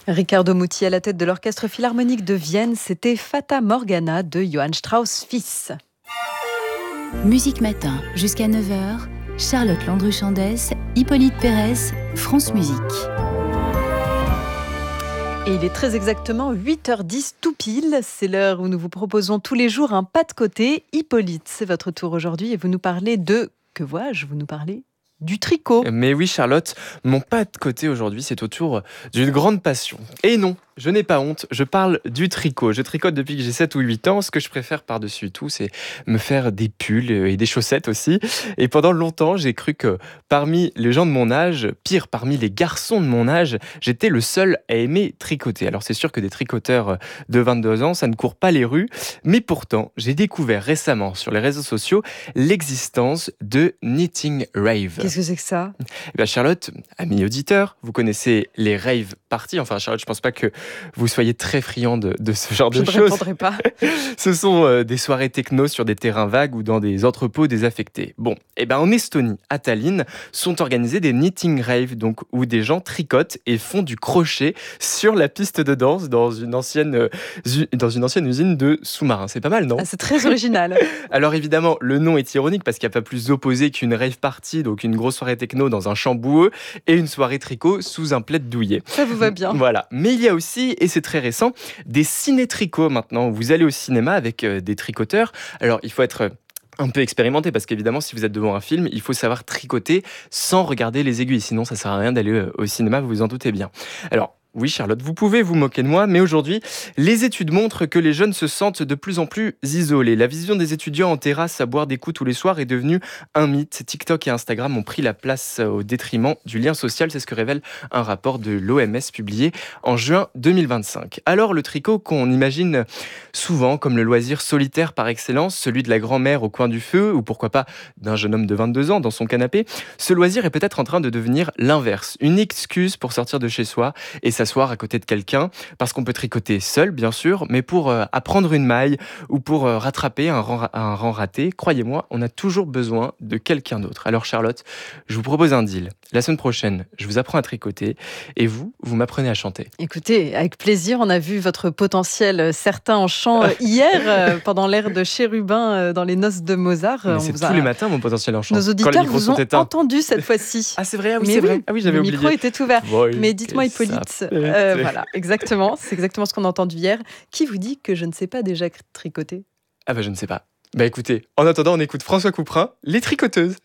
Riccardo Muti à la tête de l'Orchestre Philharmonique de Vienne, c'était Fata Morgana de Johann Strauss fils. Musique Matin, jusqu'à 9h, Charlotte Landru-Chandès, Hippolyte Pérez, France Musique. Et il est très exactement 8h10 tout pile. C'est l'heure où nous vous proposons tous les jours un pas de côté. Hippolyte, c'est votre tour aujourd'hui et vous nous parlez de... Que vois-je ? Vous nous parlez du tricot. Mais oui Charlotte, mon pas de côté aujourd'hui, c'est autour d'une grande passion. Et non, je n'ai pas honte, je parle du tricot. Je tricote depuis que j'ai 7 ou 8 ans. Ce que je préfère par-dessus tout, c'est me faire des pulls et des chaussettes aussi. Et pendant longtemps, j'ai cru que parmi les gens de mon âge, pire, parmi les garçons de mon âge, j'étais le seul à aimer tricoter. Alors c'est sûr que des tricoteurs de 22 ans, ça ne court pas les rues. Mais pourtant, j'ai découvert récemment sur les réseaux sociaux l'existence de Knitting Rave. Qu'est-ce que c'est que ça ? Eh bien Charlotte, amis auditeurs, vous connaissez les rave parties. Enfin Charlotte, je pense pas que vous soyez très friand de ce genre de choses. Je ne répondrai pas. Ce sont des soirées techno sur des terrains vagues ou dans des entrepôts désaffectés. Bon, eh ben en Estonie, à Tallinn, sont organisés des knitting rave, donc où des gens tricotent et font du crochet sur la piste de danse dans une ancienne usine de sous-marins. C'est pas mal, non ? C'est très original. Alors évidemment, le nom est ironique parce qu'il n'y a pas plus opposé qu'une rave party, donc une grosse soirée techno dans un champ boueux, et une soirée tricot sous un plaid douillet. Ça vous va bien. Voilà. Mais il y a aussi, et c'est très récent, des ciné-tricots maintenant. Vous allez au cinéma avec des tricoteurs. Alors il faut être un peu expérimenté parce qu'évidemment, si vous êtes devant un film, il faut savoir tricoter sans regarder les aiguilles. Sinon, ça sert à rien d'aller au cinéma, vous vous en doutez bien. Alors, oui, Charlotte, vous pouvez vous moquer de moi, mais aujourd'hui, les études montrent que les jeunes se sentent de plus en plus isolés. La vision des étudiants en terrasse à boire des coups tous les soirs est devenue un mythe. TikTok et Instagram ont pris la place au détriment du lien social. C'est ce que révèle un rapport de l'OMS publié en juin 2025. Alors, le tricot qu'on imagine souvent comme le loisir solitaire par excellence, celui de la grand-mère au coin du feu, ou pourquoi pas d'un jeune homme de 22 ans dans son canapé, ce loisir est peut-être en train de devenir l'inverse. Une excuse pour sortir de chez soi et s'asseoir à côté de quelqu'un, parce qu'on peut tricoter seul, bien sûr, mais pour apprendre une maille ou pour rattraper un rang raté, croyez-moi, on a toujours besoin de quelqu'un d'autre. Alors Charlotte, je vous propose un deal. La semaine prochaine, je vous apprends à tricoter et vous m'apprenez à chanter. Écoutez, avec plaisir, on a vu votre potentiel certain en chant hier, pendant l'ère de Chérubin dans les noces de Mozart. Mais c'est tous les matins mon potentiel en chant. Nos auditeurs vous ont entendu cette fois-ci. Ah c'est vrai, ah oui mais c'est vrai. Ah oui, j'avais oublié. Le micro était ouvert. Bon, mais dites-moi Hippolyte, voilà, exactement, c'est exactement ce qu'on a entendu hier. Qui vous dit que je ne sais pas déjà tricoter ? Ah bah je ne sais pas. Bah écoutez, en attendant, on écoute François Couperin, Les Tricoteuses.